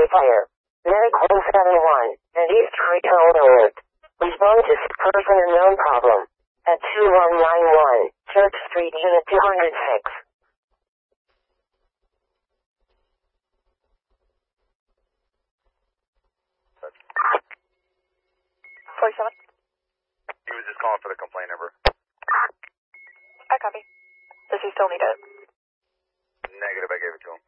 Fire. Medic 171 and East Retail Alert. Respond to person unknown problem at 2191 Church Street, Unit 206. 47. He was just calling for the complaint number. I copy. Does he still need it? Negative, I gave it to him.